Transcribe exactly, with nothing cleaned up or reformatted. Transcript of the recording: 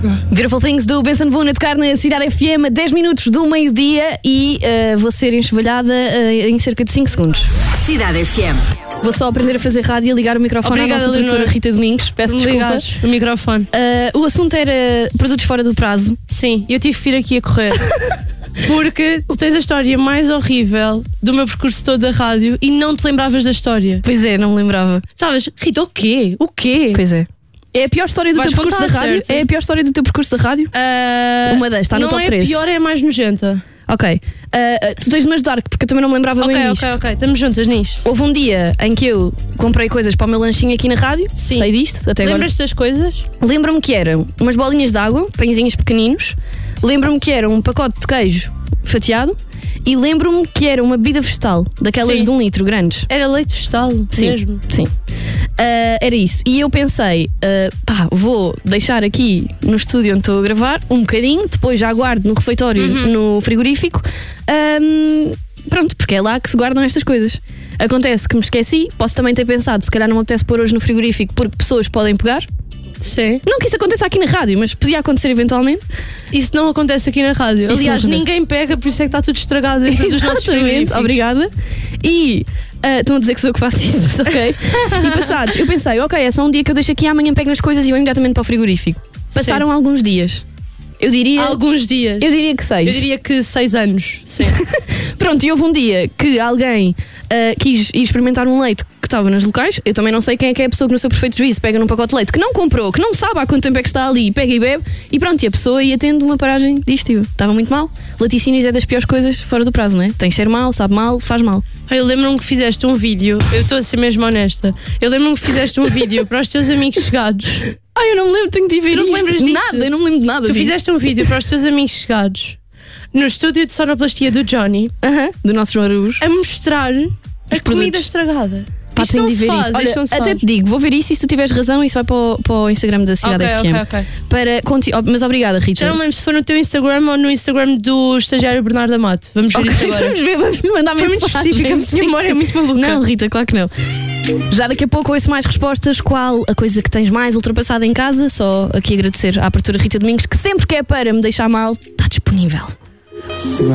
Beautiful Things do Benson Boone a tocar na Cidade F M a dez minutos do meio-dia e uh, vou ser enxovalhada uh, em cerca de cinco segundos. Cidade F M. Vou só aprender a fazer rádio e ligar o microfone Obrigada, à nossa produtora Leonor. Rita Domingos. Peço desculpas. O microfone. Uh, o assunto era produtos fora do prazo. Sim, eu tive que vir aqui a correr. Porque tu tens a história mais horrível do meu percurso todo da rádio e não te lembravas da história. Pois é, não me lembrava. Sabes, Rita, o quê? O quê? Pois é. É a pior história do Vais teu percurso da contar, rádio? certo? É a pior história do teu percurso da rádio? Uh, Uma das, está no não top é três. pior, é a mais nojenta. Ok. Uh, tu tens de me ajudar, porque eu também não me lembrava Ok, bem ok, disto. ok. Estamos juntas nisto. Houve um dia em que eu comprei coisas para o meu lanchinho aqui na rádio. Sim. Sei disto, até agora. Lembras-te das coisas? Lembro-me que eram umas bolinhas de água, pãezinhos pequeninos. Lembro-me que era um pacote de queijo fatiado. E lembro-me que era uma bebida vegetal, daquelas Sim. de um litro, grandes. Era leite vegetal, Sim, mesmo. sim. Uh, era isso. E eu pensei, uh, pá, vou deixar aqui no estúdio onde estou a gravar um bocadinho, depois já guardo no refeitório, Uhum. no frigorífico. Um, pronto, porque é lá que se guardam estas coisas. Acontece que me esqueci, posso também ter pensado, se calhar não me apetece pôr hoje no frigorífico porque pessoas podem pegar. Sim. Não que isso aconteça aqui na rádio, mas podia acontecer eventualmente. Isso não acontece aqui na rádio. Isso Aliás, não acontece. ninguém pega, por isso é que está tudo estragado dentro dos nossos Exatamente, frigoríficos. obrigada. E uh, estão a dizer que sou eu que faço isso, ok? E passados, eu pensei, ok, é só um dia que eu deixo aqui, amanhã pego nas coisas e vou imediatamente para o frigorífico. Passaram Sim. alguns dias. Eu diria. Há alguns dias. Eu diria que seis. Eu diria que seis anos. Sim. Pronto, e houve um dia que alguém uh, quis ir experimentar um leite que estava nos locais. Eu também não sei quem é que é a pessoa que no seu perfeito juízo pega num pacote de leite que não comprou, que não sabe há quanto tempo é que está ali, pega e bebe. E pronto, e a pessoa ia tendo uma paragem digestiva. Estava muito mal. Laticínios é das piores coisas fora do prazo, não é? Tem cheiro mal, sabe mal, faz mal. Eu lembro-me que fizeste um vídeo. Eu estou a ser mesmo honesta. Eu lembro-me que fizeste um vídeo para os teus amigos chegados. Ai, eu não me lembro, tenho de ver Tu não te isto. lembras disso? Nada, eu não me lembro de nada Tu disso. fizeste um vídeo para os teus amigos chegados no estúdio de sonoplastia do Johnny Aham, do nosso João Araújo. a mostrar a comida estragada. Pá, Isto tenho não de se ver faz, isso. isto não Olha, se até faz. te digo, vou ver isso e se tu tiveres razão, isso vai para o, para o Instagram da Cidade Ok, F M. ok, ok. Para conti- oh, mas obrigada, Rita. Já não me lembro se foi no teu Instagram ou no Instagram do estagiário Bernardo Amato. Vamos ver Ok, isso agora. vamos ver, vamos mandar Foi muito mensagem. específica, a minha Sim, memória sim. é muito maluca. Não, Rita, claro que não. Já daqui a pouco ouço mais respostas. Qual a coisa que tens mais ultrapassada em casa? Só aqui agradecer à abertura Rita Domingos, que sempre que é para me deixar mal, está disponível.